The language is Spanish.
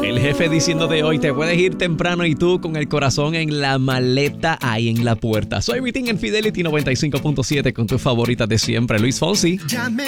El jefe diciendo de hoy, te puedes ir temprano y tú con el corazón en la maleta ahí en la puerta. Soy Vitín en Fidelity 95.7 con tus favoritas de siempre, Luis Fonsi.